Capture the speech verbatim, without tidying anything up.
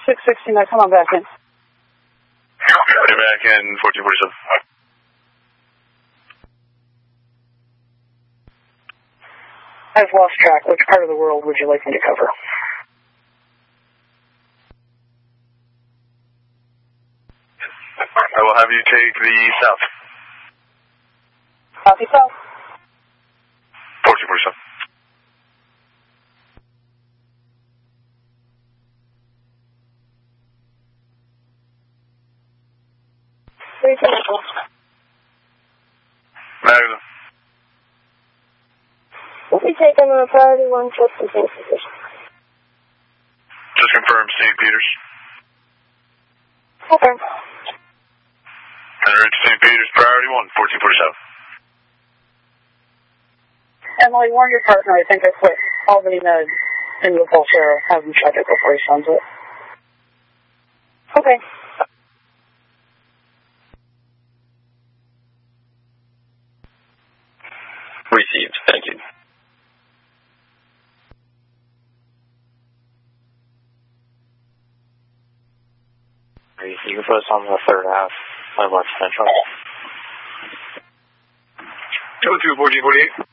six sixty-nine, come on back in. Hey, back in fourteen forty-seven. I've lost track. Which part of the world would you like me to cover? I will have you take the south. Copy, south. fourteen forty-seven. Three twenty-four. Magna. We'll be taking a priority one just in case position. Just confirm Saint Peter's. Okay. Enter into Saint Peter's, priority one, fourteen forty-seven. Emily, warn your partner. I think I put Albany Med in the full share. Have him check it before he sends it. Okay. Received. Thank you. You can put us on the third half, my left central. Go to fourteen forty-eight.